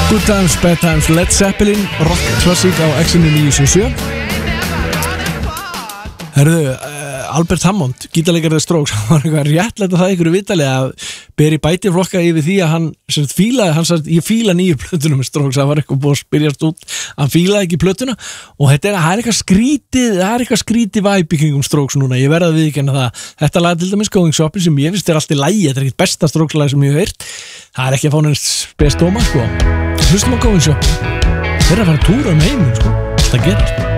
Good Times, Bad Times, Led Zeppelin, rock klassík á X-inu 977. Herðu, Albert Hammond, gítarleikari The Strokes, hann var eitthvað réttlætt að það ykkur vitali að beri bætiflokka yfir því að hann fílaði, hann sagði, ég fíla nýju plötuna með Strokes, það var eitthvað búið að spyrjast út, hann fílaði ekki plötuna og það er eitthvað skrítið væp í kringum Strokes núna, ég verði að viðurkenna það. Þetta lag til dæmis Going Shopping sem ég finnst allt í lagi, þetta er ekkert besta Strokes lag sem ég hef heyrt, það er ekki að fá nefnst spes dóma, sko. Hlustum á Going Shopping, þeir að fara að túra heiminn, sko, alltaf gerast.